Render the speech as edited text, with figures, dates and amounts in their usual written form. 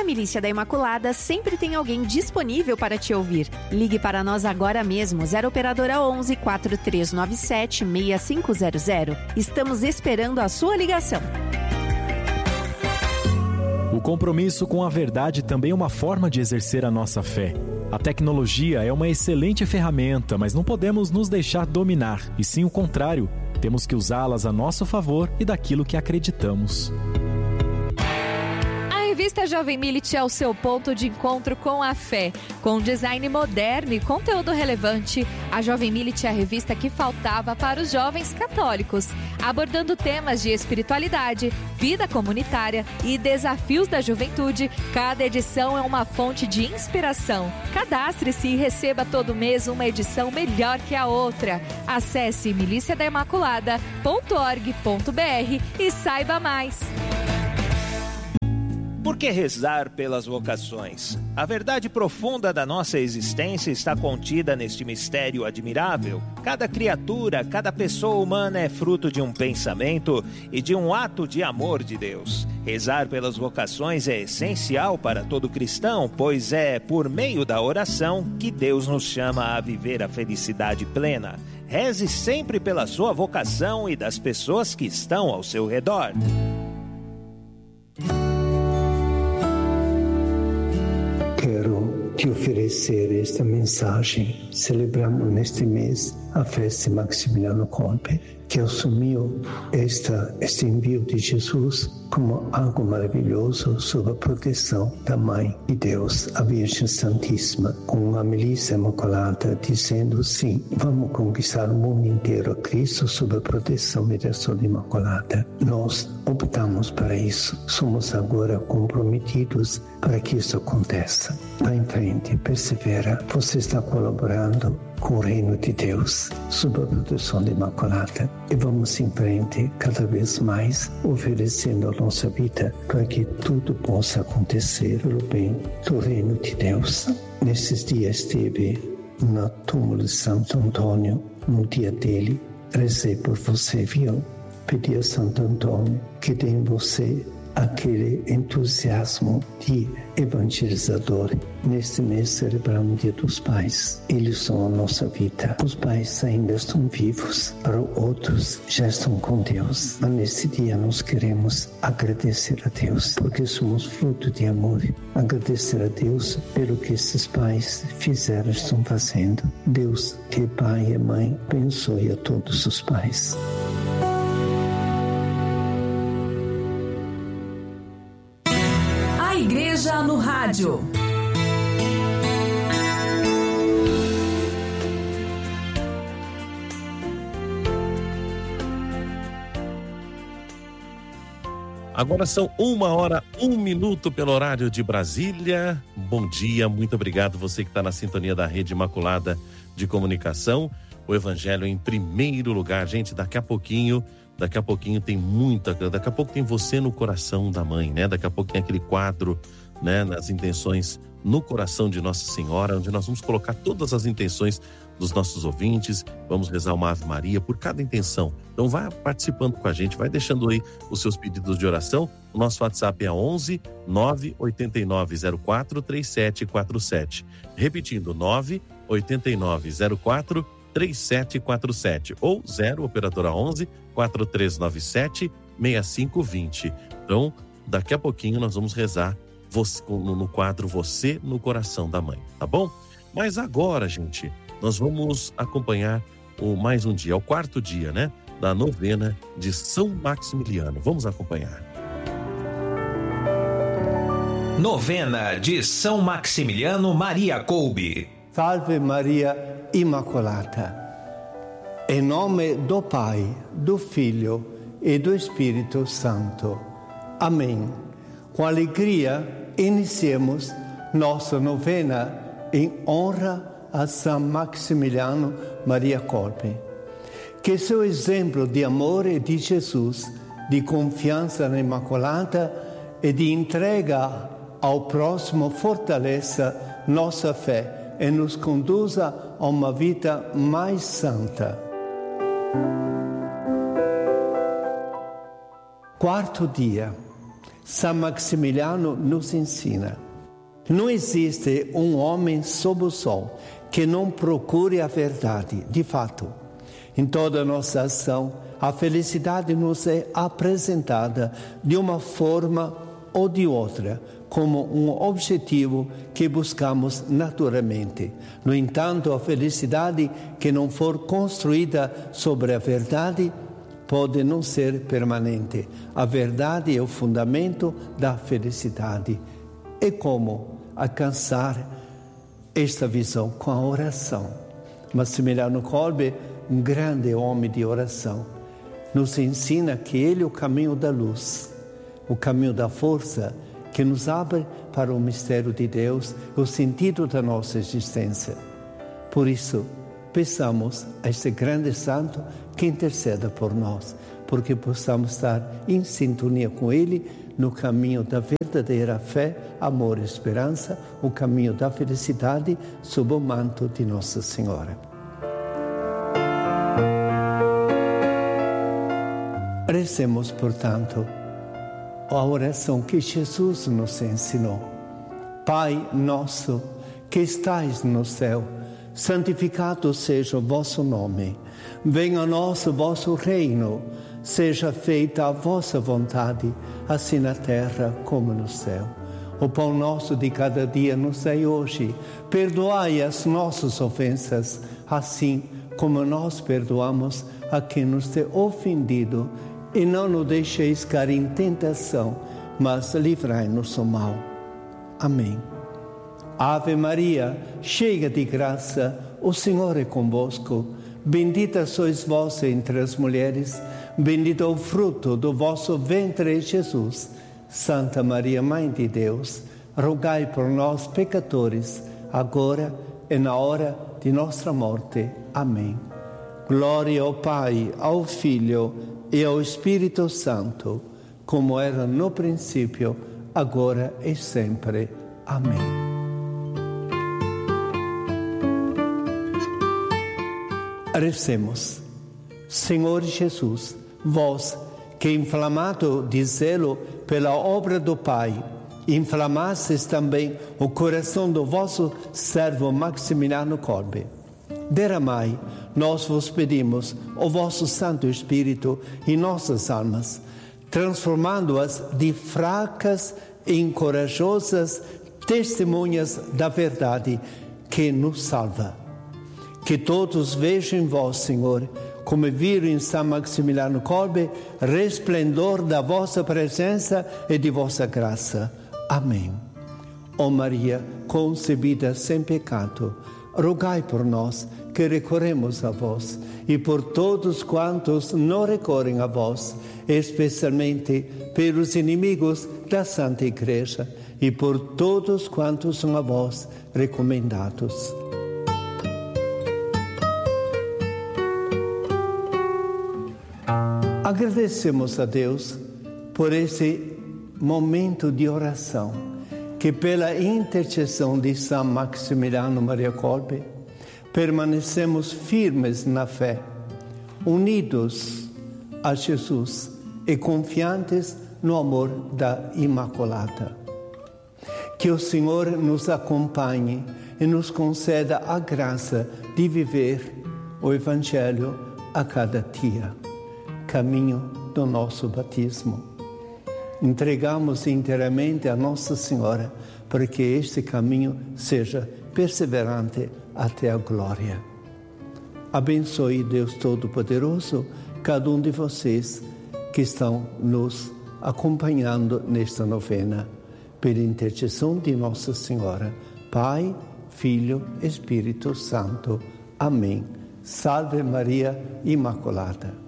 na Milícia da Imaculada sempre tem alguém disponível para te ouvir. Ligue para nós agora mesmo, 0 Operadora 11 4397 6500. Estamos esperando a sua ligação. O compromisso com a verdade também é uma forma de exercer a nossa fé. A tecnologia é uma excelente ferramenta, mas não podemos nos deixar dominar, e sim o contrário. Temos que usá-las a nosso favor e daquilo que acreditamos. A revista Jovem Millet é o seu ponto de encontro com a fé. Com design moderno e conteúdo relevante, a Jovem Millet é a revista que faltava para os jovens católicos, abordando temas de espiritualidade, vida comunitária e desafios da juventude. Cada edição é uma fonte de inspiração. Cadastre-se e receba todo mês uma edição melhor que a outra. Acesse miliciadaimaculada.org.br e saiba mais. Por que rezar pelas vocações? A verdade profunda da nossa existência está contida neste mistério admirável. Cada criatura, cada pessoa humana é fruto de um pensamento e de um ato de amor de Deus. Rezar pelas vocações é essencial para todo cristão, pois é por meio da oração que Deus nos chama a viver a felicidade plena. Reze sempre pela sua vocação e das pessoas que estão ao seu redor. Quero te oferecer esta mensagem. Celebramos neste mês a festa de Maximiliano Kolbe, que assumiu este envio de Jesus como algo maravilhoso sob a proteção da Mãe de Deus, a Virgem Santíssima, com a Milícia Imaculada dizendo sim, vamos conquistar o mundo inteiro a Cristo sob a proteção e direção Imaculada. Nós optamos para isso, somos agora comprometidos para que isso aconteça. Vá em frente, persevera, você está colaborando com o reino de Deus, sob a proteção da Imaculada. E vamos em frente cada vez mais, oferecendo a nossa vida para que tudo possa acontecer pelo bem do reino de Deus. Nesses dias esteve no túmulo de Santo Antônio, no dia dele, rezei por você, viu? Pedi a Santo Antônio que dê em você aquele entusiasmo de evangelizador. Neste mês celebramos o Dia dos Pais. Eles são a nossa vida. Os pais ainda estão vivos, para outros já estão com Deus. Mas neste dia nós queremos agradecer a Deus, porque somos fruto de amor. Agradecer a Deus pelo que esses pais fizeram, estão fazendo. Deus, que é pai e mãe, abençoe a todos os pais. Igreja no Rádio. Agora são 1h01 pelo horário de Brasília. Bom dia, muito obrigado você que está na sintonia da Rede Imaculada de Comunicação. O Evangelho em primeiro lugar. Gente, daqui a pouquinho tem daqui a pouco tem você no coração da mãe, né? Daqui a pouco tem aquele quadro, né, nas intenções no coração de Nossa Senhora, onde nós vamos colocar todas as intenções dos nossos ouvintes, vamos rezar uma Ave Maria por cada intenção. Então vai participando com a gente, vai deixando aí os seus pedidos de oração. O nosso WhatsApp é 11 98904 3747. Repetindo, 98904 3747 ou 0 Operadora 11 4397 6520. Então, daqui a pouquinho nós vamos rezar no quadro Você no Coração da Mãe, tá bom? Mas agora, gente, nós vamos acompanhar mais um dia, o quarto dia, né, da novena de São Maximiliano. Vamos acompanhar. Novena de São Maximiliano Maria Kolbe. Salve Maria Immacolata. Em nome do Pai, do Filho e do Espírito Santo. Amém. Com alegria, iniciemos nossa novena em honra a São Maximiliano Maria Kolbe. Que seu exemplo de amor e de Jesus, de confiança na Imaculada e de entrega ao próximo fortaleça nossa fé e nos conduza a uma vida mais santa. Quarto dia. São Maximiliano nos ensina: não existe um homem sob o sol que não procure a verdade. De fato, em toda a nossa ação, a felicidade nos é apresentada de uma forma ou de outra, como um objetivo que buscamos naturalmente. No entanto, a felicidade que não for construída sobre a verdade pode não ser permanente. A verdade é o fundamento da felicidade. E como alcançar esta visão? Com a oração. Maximiliano Kolbe, um grande homem de oração, nos ensina que ele é o caminho da luz, o caminho da força, que nos abre para o mistério de Deus, o sentido da nossa existência. Por isso, peçamos a este grande santo que interceda por nós, porque possamos estar em sintonia com ele no caminho da verdadeira fé, amor e esperança, o caminho da felicidade sob o manto de Nossa Senhora. Rezemos, portanto, a oração que Jesus nos ensinou. Pai nosso, que estais no céu, santificado seja o vosso nome. Venha a nós o vosso reino. Seja feita a vossa vontade, assim na terra como no céu. O pão nosso de cada dia nos dai hoje. Perdoai as nossas ofensas, assim como nós perdoamos a quem nos tem ofendido. E não nos deixeis cair em tentação, mas livrai-nos do mal. Amém. Ave Maria, cheia de graça, o Senhor é convosco. Bendita sois vós entre as mulheres, bendito é o fruto do vosso ventre, Jesus. Santa Maria, Mãe de Deus, rogai por nós, pecadores, agora e na hora de nossa morte. Amém. Glória ao Pai, ao Filho e ao Espírito Santo, como era no princípio, agora e sempre. Amém. Rezemos. Senhor Jesus, vós que, inflamado de zelo pela obra do Pai, inflamastes também o coração do vosso servo Maximiliano Kolbe. Derramai, nós vos pedimos, o vosso Santo Espírito em nossas almas, transformando-as de fracas em corajosas testemunhas da verdade que nos salva. Que todos vejam em vós, Senhor, como viram em São Maximiliano Kolbe, resplendor da vossa presença e de vossa graça. Amém. Ó Maria, concebida sem pecado, rogai por nós que recorremos a vós e por todos quantos não recorrem a vós, especialmente pelos inimigos da Santa Igreja e por todos quantos são a vós recomendados. Agradecemos a Deus por esse momento de oração, que pela intercessão de São Maximiliano Maria Kolbe, permanecemos firmes na fé, unidos a Jesus e confiantes no amor da Imaculada. Que o Senhor nos acompanhe e nos conceda a graça de viver o Evangelho a cada dia. Caminho do nosso batismo. Entregamos inteiramente a Nossa Senhora para que este caminho seja perseverante até a glória. Abençoe Deus Todo-Poderoso cada um de vocês que estão nos acompanhando nesta novena, pela intercessão de Nossa Senhora, Pai, Filho, Espírito Santo. Amém. Salve Maria Imaculada.